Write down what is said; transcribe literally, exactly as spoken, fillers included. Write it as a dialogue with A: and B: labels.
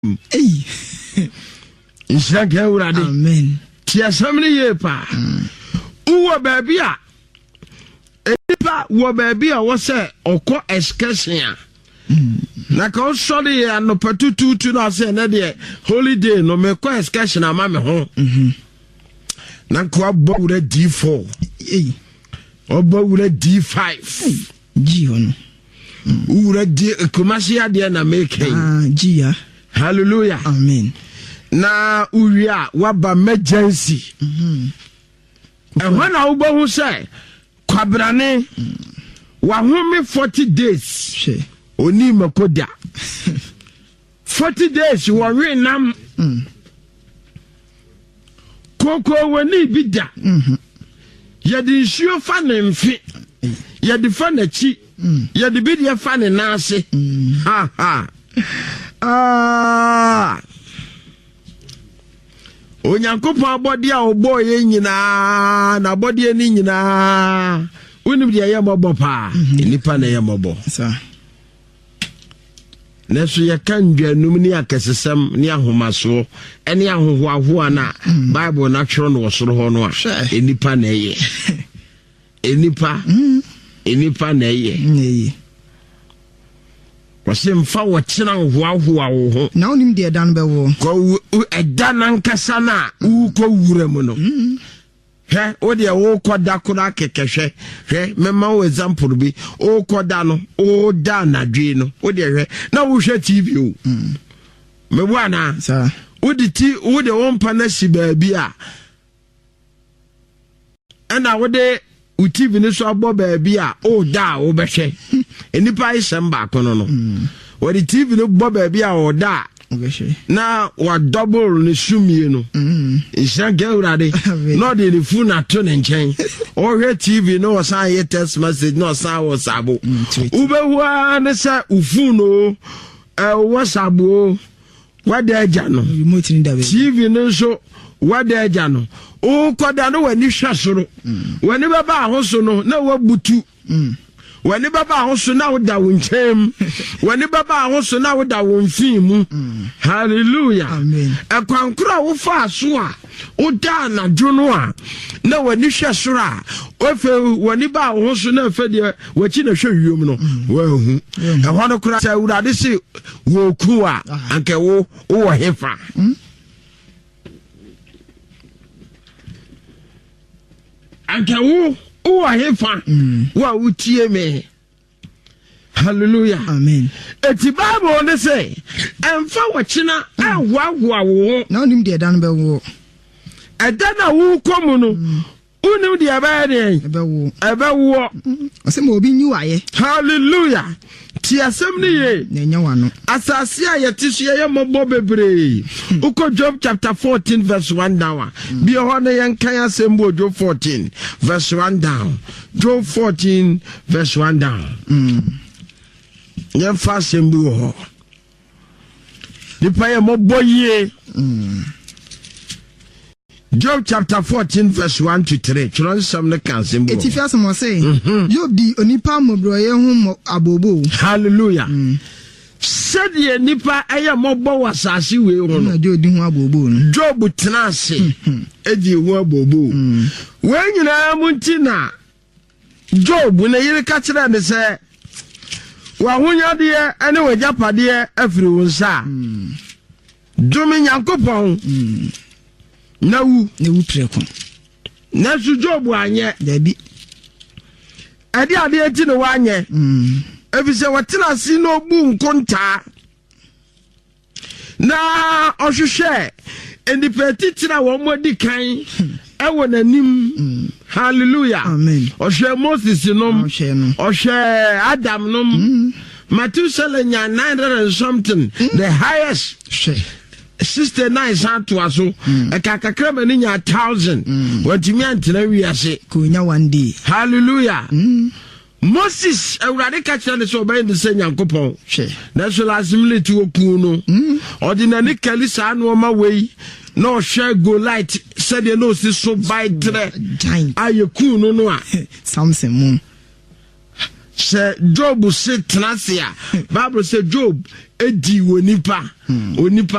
A: Hey.
B: Inshanke urade.
A: Amen.
B: Tia samni ye pa. Uwa baby a. Enipa wo baby a wo se okọ excursion. Na ka so de no patutu tu na se na de holiday no me ko excursion ama me ho. Mhm. Na ko abo wura D four.
A: Eh.
B: Obo wura D five.
A: G ono.
B: Wura D commercial de na make.
A: Ah, G ya.
B: Hallelujah.
A: Amen.
B: Na uria waba emergency.
A: Mhm.
B: And when I go who say kwabrane wa home forty days.
A: She.
B: Oni makoda. forty days wa we nam.
A: Mm.
B: Koko wani bida.
A: Mhm.
B: Ya di nsuo fa ne mfi. Ya di fa na chi. Ya di bidi ya fa ne nase. Ha ha. Ah. Onyankopon abodi a obo ye nyina na abodi ani nyina unim de ye mobo pa nipa na ye mobo
A: sa
B: neso ye kan dwanum ni akesesem ni ahomaso eni ahohoaho na Bible na twero no wosoro ho no a enipa na ye enipa enipa na ye
A: nee
B: wase mfa wo kyena hoahoa wo ho
A: na onim de dan be wo
B: ko eda nankasa na u ko wura mu no he o de wo koda kura kekehwe hwe mema wo example bi o koda no o da na dwe no o de hwe na wo hwe T V o me bu ana
A: sa
B: o de ti o de won pa na si ba bi a ana wo de u T V ni so abo ba bi a o da o be hwe enipa isem ba kono no wo de T V no bo ba bi a o da na wa double ni sumie no isha geurade no de the phone ato ne nchen o hwe T V no san ye text message no san WhatsApp ubewa ne sa ufu no eh WhatsApp o wada aja no
A: remote ni da be
B: T V no so wada aja no o koda no wani hwasoro wani baba ahoso no na wabutu wani baba ahoso na woda wonchem wani baba ahoso na woda wonfimu hallelujah
A: amen
B: ekwankura wo fa so a oda na dwono a na wani hwesoro a ofe wani ba ahoso na fe de wachi na hwe wiom no wahu ehwo no kura sa urade se wo ku a anke wo wo hefa anke wo o ahefa wa utie me hallelujah
A: amen
B: eti Bible ne say emfa wachina ahwaahwa wo
A: na onim de dan be wo
B: eda na wo komu no unim de aba de
A: be wo
B: aba wo
A: ose mo obi nyu aye
B: hallelujah ti asem ni ye
A: na nya wano
B: asase a yetisu ye mobo bebre uko Job chapter fourteen verse one down bi ho na yen kan asem bo Job fourteen verse one down Job fourteen verse one down mm yen fa asem bi ho di pa ye mobo ye mm Job chapter fourteen verse one to three. Children some the cancer.
A: Eti fiasa mo say. Job di onipa mobroye hu abobo.
B: Hallelujah. Said ye nipa aya mobo wasasi we ho no.
A: Job di hu abobo no.
B: Job tenase. Edi hu abobo. We nyina munti na Job na yire ka kire ne se wa hunya de ene wajapade afiri wonsa. Dumi Nyankopon. Na wu
A: na wu preko
B: na su Job anye
A: da bi
B: ade ade eti no wanye mm efise watena si no bu nkonta na ohwehwe endipeti tira wo modi kan e wo nanim hallelujah
A: amen
B: ohwe Moses nom ohwe Adam nom Matthew nya nine hundred and something the highest sister nine santo aso e kakakra mani nya one thousand watimi antena wiase
A: ko nya one day
B: hallelujah Moses awurade ka kira ne so obey ne se Nyankopon hwe na so lasimility opu no ordinary kalisa no ma wei no share go light said you know so by tre ayeku no no a
A: Samson mu
B: sɛ Job se tenase a Bible sɛ Job edi wɔ nipa onipa